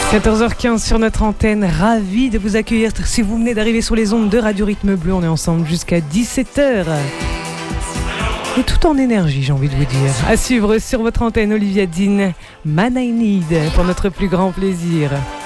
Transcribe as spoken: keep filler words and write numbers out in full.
quatorze heures quinze sur notre antenne, ravi de vous accueillir. Si vous venez d'arriver sur les ondes de Radio Rythme Bleu, on est ensemble jusqu'à dix-sept heures. Et tout en énergie, j'ai envie de vous dire. À suivre sur votre antenne, Olivia Dean, Man I Need, pour notre plus grand plaisir.